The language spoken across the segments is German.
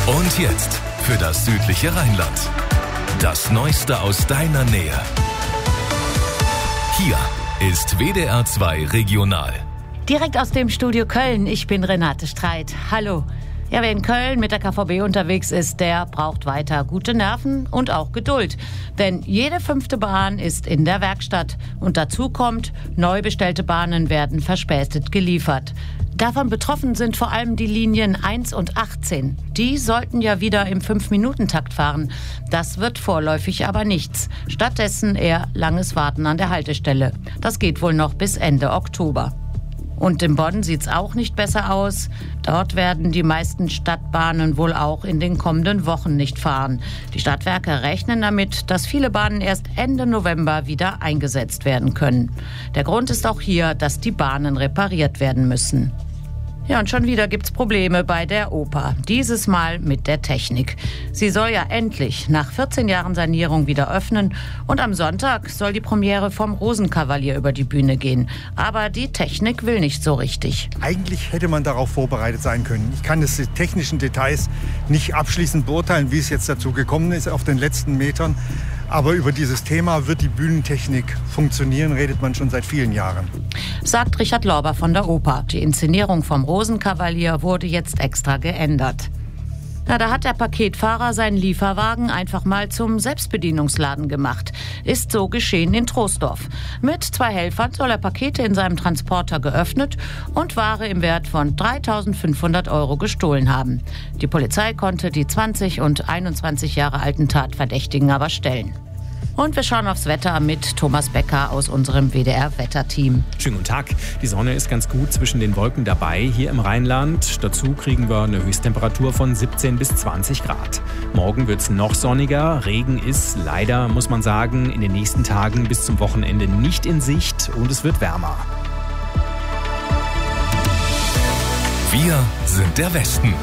Und jetzt für das südliche Rheinland. Das Neueste aus deiner Nähe. Hier ist WDR 2 Regional. Direkt aus dem Studio Köln, ich bin Renate Streit. Hallo. Ja, wer in Köln mit der KVB unterwegs ist, der braucht weiter gute Nerven und auch Geduld. Denn jede 5. Bahn ist in der Werkstatt. Und dazu kommt, neu bestellte Bahnen werden verspätet geliefert. Davon betroffen sind vor allem die Linien 1 und 18. Die sollten ja wieder im 5-Minuten-Takt fahren. Das wird vorläufig aber nichts. Stattdessen eher langes Warten an der Haltestelle. Das geht wohl noch bis Ende Oktober. Und in Bonn sieht's auch nicht besser aus. Dort werden die meisten Stadtbahnen wohl auch in den kommenden Wochen nicht fahren. Die Stadtwerke rechnen damit, dass viele Bahnen erst Ende November wieder eingesetzt werden können. Der Grund ist auch hier, dass die Bahnen repariert werden müssen. Ja, und schon wieder gibt's Probleme bei der Oper. Dieses Mal mit der Technik. Sie soll ja endlich nach 14 Jahren Sanierung wieder öffnen. Und am Sonntag soll die Premiere vom Rosenkavalier über die Bühne gehen. Aber die Technik will nicht so richtig. Eigentlich hätte man darauf vorbereitet sein können. Ich kann die technischen Details nicht abschließend beurteilen, wie es jetzt dazu gekommen ist auf den letzten Metern. Aber über dieses Thema, wird die Bühnentechnik funktionieren, redet man schon seit vielen Jahren. Sagt Richard Lorber von der Oper. Die Inszenierung vom Rosenkavalier wurde jetzt extra geändert. Na, da hat der Paketfahrer seinen Lieferwagen einfach mal zum Selbstbedienungsladen gemacht. Ist so geschehen in Troisdorf. Mit 2 Helfern soll er Pakete in seinem Transporter geöffnet und Ware im Wert von 3.500 € gestohlen haben. Die Polizei konnte die 20 und 21 Jahre alten Tatverdächtigen aber stellen. Und wir schauen aufs Wetter mit Thomas Becker aus unserem WDR-Wetterteam. Schönen guten Tag. Die Sonne ist ganz gut zwischen den Wolken dabei hier im Rheinland. Dazu kriegen wir eine Höchsttemperatur von 17 bis 20 Grad. Morgen wird es noch sonniger. Regen ist leider, muss man sagen, in den nächsten Tagen bis zum Wochenende nicht in Sicht und es wird wärmer. Wir sind der Westen.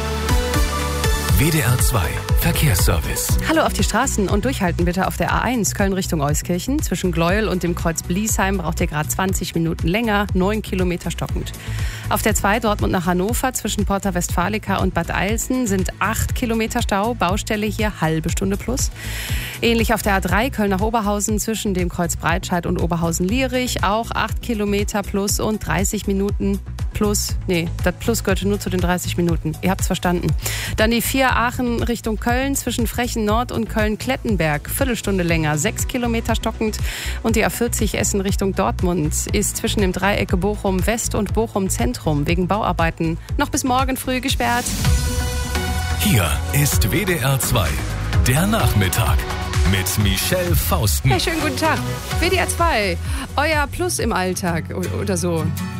WDR 2 Verkehrsservice. Hallo auf die Straßen und durchhalten bitte auf der A1 Köln Richtung Euskirchen. Zwischen Gleuel und dem Kreuz Bliesheim braucht ihr gerade 20 Minuten länger, 9 Kilometer stockend. Auf der 2 Dortmund nach Hannover zwischen Porta Westfalica und Bad Eilsen sind 8 Kilometer Stau, Baustelle hier halbe Stunde plus. Ähnlich auf der A3 Köln nach Oberhausen zwischen dem Kreuz Breitscheid und Oberhausen-Lierich auch 8 Kilometer plus und 30 Minuten plus. Nee, das Plus gehörte nur zu den 30 Minuten. Ihr habt's verstanden. Dann die 4 Aachen Richtung Köln zwischen Frechen Nord und Köln-Klettenberg. Viertelstunde länger, 6 Kilometer stockend. Und die A40 Essen Richtung Dortmund ist zwischen dem Dreiecke Bochum West und Bochum Zentrum wegen Bauarbeiten noch bis morgen früh gesperrt. Hier ist WDR 2, der Nachmittag mit Michelle Fausten. Hey, schönen guten Tag. WDR 2, euer Plus im Alltag oder so.